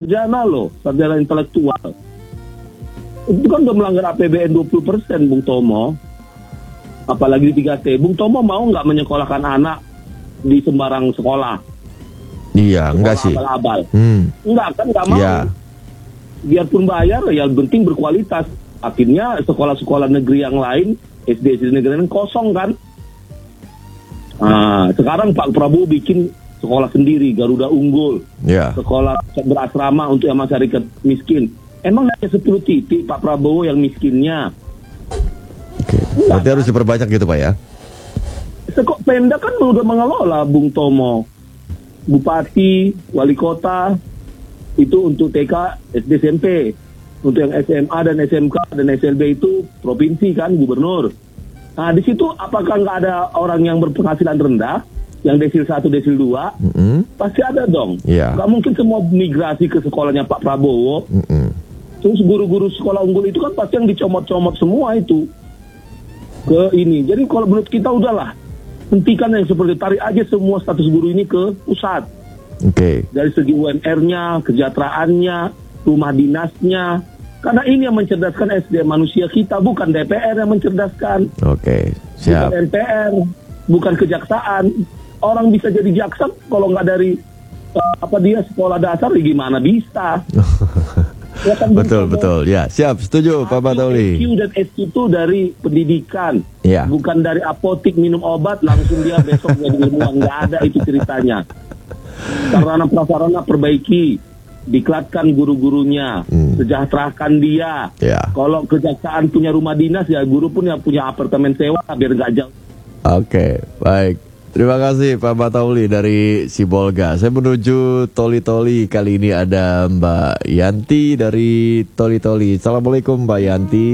sarjana loh, sarjana intelektual. Itu kan udah melanggar APBN 20%, Bung Tomo. Apalagi di 3T. Bung Tomo mau nggak menyekolahkan anak di sembarang sekolah? Iya, enggak sih. Abal-abal. Enggak kan, nggak mau. Iya. Biarpun bayar, ya penting berkualitas. Akhirnya sekolah-sekolah negeri yang lain, SD negeri yang kosong kan. Nah, sekarang Pak Prabowo bikin sekolah sendiri, Garuda Unggul, sekolah berasrama untuk yang masyarakat miskin. Emang hanya 10 titik Pak Prabowo yang miskinnya? Oke. Berarti harus diperbanyak gitu Pak ya? Pemda kan udah mengelola, Bung Tomo. Bupati, wali kota, itu untuk TK, SD, SMP. Untuk yang SMA dan SMK dan SLB itu provinsi kan, gubernur. Nah, di situ apakah nggak ada orang yang berpenghasilan rendah, yang desil 1, desil 2? Pasti ada dong. Nggak mungkin semua migrasi ke sekolahnya Pak Prabowo. Terus guru-guru sekolah unggul itu kan pasti yang dicomot-comot semua itu ke ini. Jadi kalau menurut kita udahlah, hentikan yang seperti tarik aja semua status guru ini ke pusat. Dari segi UMR-nya, kesejahteraannya, rumah dinasnya. Karena ini yang mencerdaskan SDM manusia kita, bukan DPR yang mencerdaskan. Siap. Bukan MPR, bukan kejaksaan. Orang bisa jadi jaksa kalau nggak dari dia sekolah dasar, gimana bisa? Ya kan, betul. Ya, siap, setuju Pak Batauli. IQ dan SQ itu dari pendidikan, bukan dari apotik minum obat langsung dia besok jadi ilmuwan. Nggak ada itu ceritanya. Sarana prasarana perbaiki, diklatkan guru-gurunya, sejahterakan dia. Kalau kejaksaan punya rumah dinas, ya guru pun yang punya apartemen sewa biar nggak jauh. Baik. Terima kasih Pak Batauli dari Sibolga. Saya menuju Toli-Toli. Kali ini ada Mbak Yanti dari Toli-Toli. Assalamualaikum Mbak Yanti.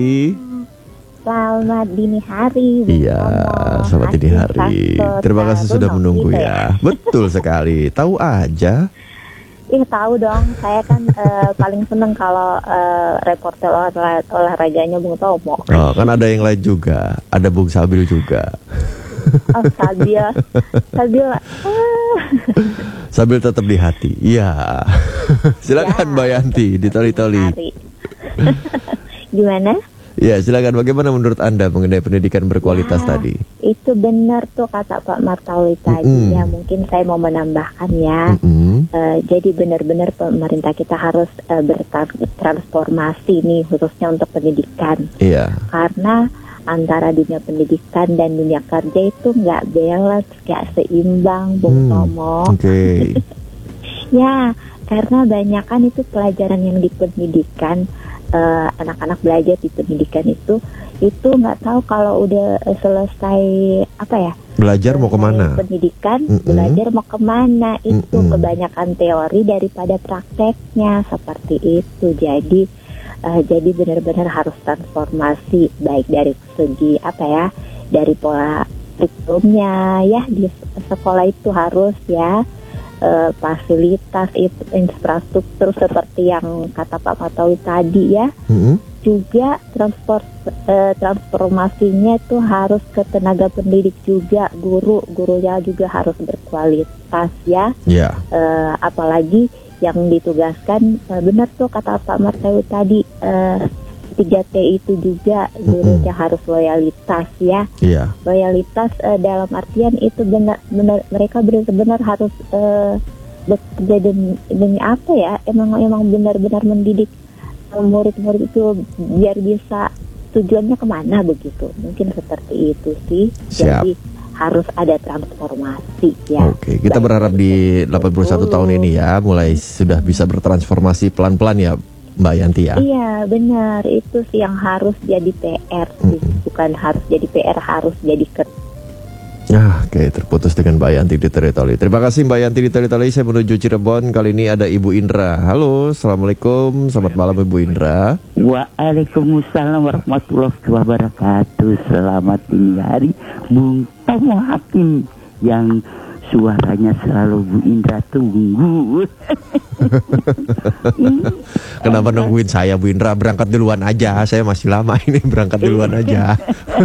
Selamat dini hari. Iya, selamat dini hari. Terima kasih sudah menunggu ya. Betul sekali. Tahu aja. Tahu dong. Saya kan paling seneng kalau reporter olahraganya Bung Tomo. Kan ada yang lain juga. Ada Bung Sabil juga. Sabil. Sabil tetap di hati. Iya. Silakan Mbak Yanti di Toli-Toli. Gimana? Ya, silakan. Bagaimana menurut Anda mengenai pendidikan berkualitas tadi? Itu benar tuh kata Pak Martauli tadi. Ya, mungkin saya mau menambahkan ya. Jadi benar-benar pemerintah kita harus bertransformasi nih, khususnya untuk pendidikan. Karena antara dunia pendidikan dan dunia kerja itu nggak balance, nggak seimbang, Bung Tomo. Ya, karena banyak kan itu pelajaran yang di pendidikan, anak-anak belajar di pendidikan itu nggak tahu kalau udah selesai belajar mau kemana? Pendidikan belajar mau kemana? Itu kebanyakan teori daripada prakteknya, seperti itu. Jadi benar-benar harus transformasi, baik dari segi dari pola kurikulumnya ya, di sekolah itu harus fasilitas itu, infrastruktur seperti yang kata Pak Matawi tadi ya. Juga transformasinya itu harus ke tenaga pendidik juga, gurunya juga harus berkualitas ya. Apalagi yang ditugaskan, benar tuh kata Pak Martawi tadi, 3T itu juga gurunya harus loyalitas ya. Loyalitas dalam artian itu benar mereka benar-benar harus bekerja demi emang benar-benar mendidik murid-murid itu biar bisa tujuannya kemana begitu. Mungkin seperti itu sih. Jadi harus ada transformasi ya. Kita berharap di 81 tahun ini ya mulai sudah bisa bertransformasi pelan-pelan ya Mbak Yanti ya. Iya benar, itu sih yang harus jadi PR sih. Bukan harus jadi PR, harus jadi kerja. Terputus dengan Mbak Yanti di Toli-Toli. Terima kasih Mbak Yanti di Toli-Toli. Saya menuju Cirebon. Kali ini ada Ibu Indra. Halo, Assalamualaikum. Selamat malam Ibu Indra. Waalaikumsalam warahmatullahi wabarakatuh. Selamat dini hari Bung Tomo Hakim yang suaranya selalu Bu Indra tunggu. Kenapa nungguin saya Bu Indra? Berangkat duluan aja. Saya masih lama ini, berangkat duluan aja.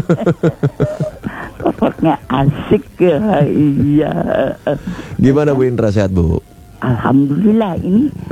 Pokoknya asik ya. Iya. Gimana Bu Indra, sehat Bu? Alhamdulillah, ini